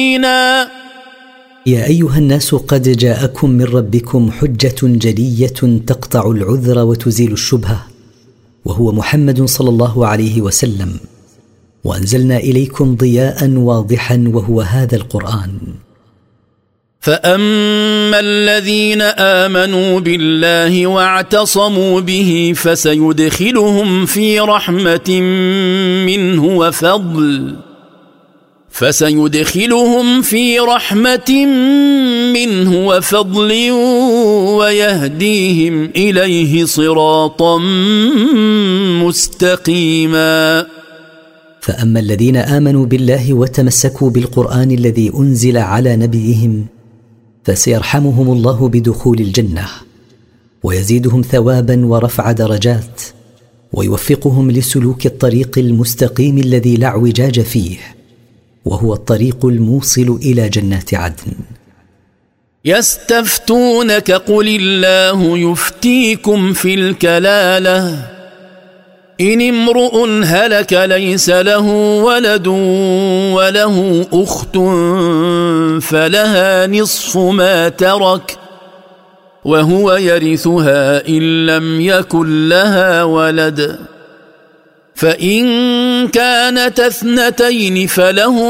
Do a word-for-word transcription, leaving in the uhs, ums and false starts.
يا أيها الناس قد جاءكم من ربكم حجة جلية تقطع العذر وتزيل الشبهة، وهو محمد صلى الله عليه وسلم، وأنزلنا إليكم ضياء واضحا وهو هذا القرآن. فأما الذين آمنوا بالله واعتصموا به فسيدخلهم في رحمة منه وفضل فسيدخلهم في رحمة منه وفضل ويهديهم إليه صراطا مستقيما. فأما الذين آمنوا بالله وتمسكوا بالقرآن الذي أنزل على نبيهم فسيرحمهم الله بدخول الجنة، ويزيدهم ثوابا ورفع درجات، ويوفقهم لسلوك الطريق المستقيم الذي لا اعوجاج فيه، وهو الطريق الموصل إلى جنات عدن. يستفتونك قل الله يفتيكم في الكلالة إن امرؤ هلك ليس له ولد وله أخت فلها نصف ما ترك وهو يرثها إن لم يكن لها ولد، فإن كانت اثنتين فله